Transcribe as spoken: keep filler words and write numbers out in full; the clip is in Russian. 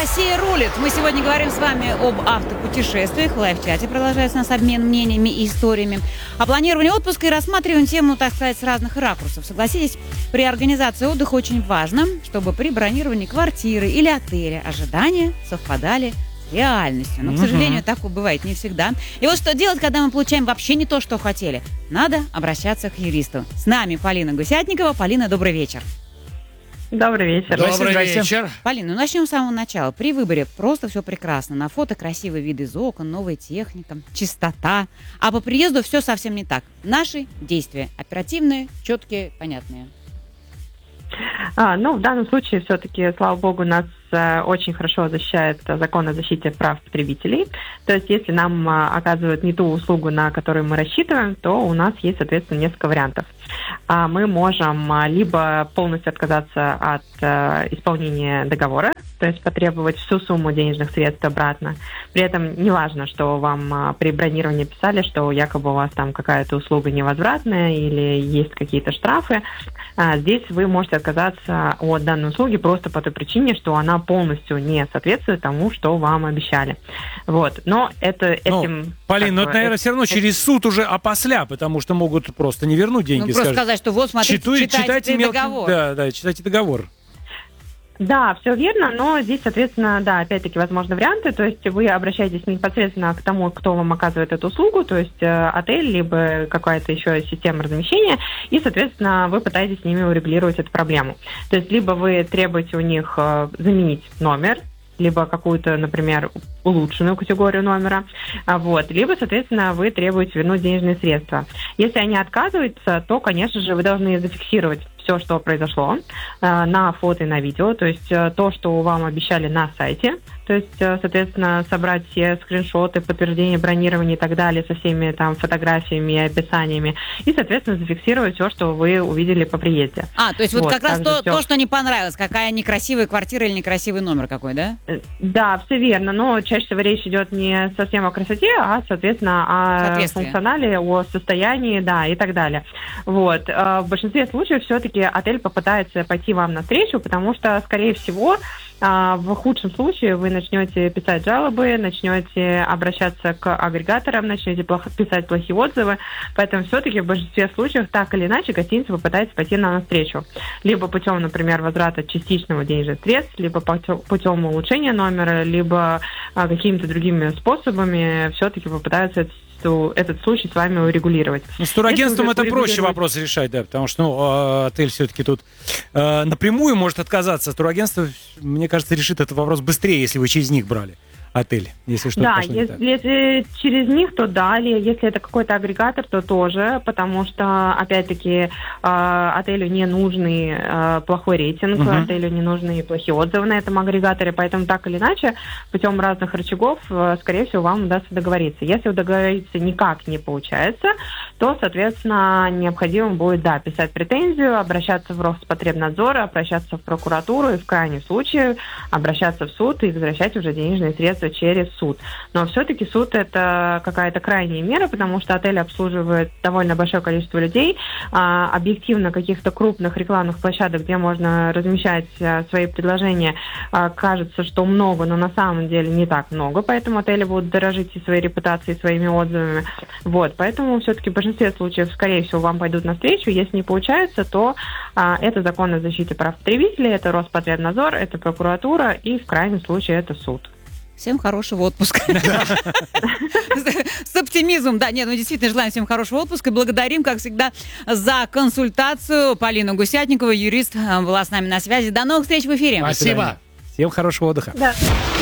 Россия рулит. Мы сегодня говорим с вами об автопутешествиях. В лайв-чате продолжается у нас обмен мнениями и историями. О планировании отпуска и рассматриваем тему, так сказать, с разных ракурсов. Согласитесь, при организации отдыха очень важно, чтобы при бронировании квартиры или отеля ожидания совпадали с реальностью. Но, к сожалению, mm-hmm. такое бывает не всегда. И вот что делать, когда мы получаем вообще не то, что хотели? Надо обращаться к юристу. С нами Полина Гусятникова. Полина, добрый вечер. Добрый вечер. Добрый вечер. Полина, ну начнем с самого начала. При выборе просто все прекрасно. На фото красивый вид из окон, новая техника, чистота. А по приезду все совсем не так. Наши действия оперативные, четкие, понятные. А, ну, в данном случае все-таки, слава богу, нас э, очень хорошо защищает закон о защите прав потребителей. То есть, если нам э, оказывают не ту услугу, на которую мы рассчитываем, то у нас есть, соответственно, несколько вариантов. А мы можем э, либо полностью отказаться от э, исполнения договора, то есть потребовать всю сумму денежных средств обратно. При этом не важно, что вам э, при бронировании писали, что якобы у вас там какая-то услуга невозвратная или есть какие-то штрафы. А, здесь вы можете отказаться от данной услуги просто по той причине, что она полностью не соответствует тому, что вам обещали. Вот. Но это этим... Ну, Полин, ну это, наверное, все равно через суд уже опосля, потому что могут просто не вернуть деньги. Ну, просто скажут, сказать, что вот, смотрите, Читу, читайте, читайте мелкий, договор. Да, да, читайте договор. Да, все верно, но здесь, соответственно, да, опять-таки возможны варианты, то есть вы обращаетесь непосредственно к тому, кто вам оказывает эту услугу, то есть э, отель, либо какая-то еще система размещения, и, соответственно, вы пытаетесь с ними урегулировать эту проблему. То есть либо вы требуете у них э, заменить номер, либо какую-то, например, улучшенную категорию номера, вот, либо, соответственно, вы требуете вернуть денежные средства. Если они отказываются, то, конечно же, вы должны зафиксировать все, что произошло, на фото и на видео, то есть то, что вам обещали на сайте, то есть, соответственно, собрать все скриншоты, подтверждение бронирования и так далее со всеми там фотографиями и описаниями, и, соответственно, зафиксировать все, что вы увидели по приезде. А, то есть вот, вот как раз то, все... то, что не понравилось, какая некрасивая квартира или некрасивый номер какой, да? Да, все верно, но чаще всего речь идет не совсем о красоте, а, соответственно, о функционале, о состоянии, да, и так далее. Вот. В большинстве случаев все-таки отель попытается пойти вам навстречу, потому что, скорее всего, в худшем случае вы начнете писать жалобы, начнете обращаться к агрегаторам, начнете плохо, писать плохие отзывы. Поэтому все-таки в большинстве случаев так или иначе гостиница попытается пойти нам навстречу. Либо путем, например, возврата частичного денежных средств, либо путем улучшения номера, либо какими-то другими способами все-таки попытаются этот случай с вами урегулировать. Ну, с турагентством это проще вопрос решать, да, потому что ну, отель все-таки тут э, напрямую может отказаться. Турагентство, мне кажется, решит этот вопрос быстрее, если вы через них брали отель, если что-то Да, пошло не если, так. если через них, то да, или если это какой-то агрегатор, то тоже, потому что, опять-таки, э, отелю не нужный э, плохой рейтинг, uh-huh. отелю не нужны плохие отзывы на этом агрегаторе, поэтому так или иначе, путем разных рычагов, э, скорее всего, вам удастся договориться. Если договориться никак не получается, то, соответственно, необходимо будет, да, писать претензию, обращаться в Роспотребнадзор, обращаться в прокуратуру и, в крайнем случае, обращаться в суд и возвращать уже денежные средства через суд. Но все-таки суд – это какая-то крайняя мера, потому что отель обслуживает довольно большое количество людей. А, объективно каких-то крупных рекламных площадок, где можно размещать а, свои предложения, а, кажется, что много, но на самом деле не так много, поэтому отели будут дорожить и своей репутацией, и своими отзывами. Вот, поэтому все-таки в большинстве случаев, скорее всего, вам пойдут навстречу. Если не получается, то а, это закон о защите прав потребителей, это Роспотребнадзор, это прокуратура и в крайнем случае это суд. Всем хорошего отпуска. С оптимизмом. Да, нет, ну действительно желаем всем хорошего отпуска. И благодарим, как всегда, за консультацию Полину Гусятникову, юрист, была с нами на связи. До новых встреч в эфире. Спасибо. Всем хорошего отдыха. Да.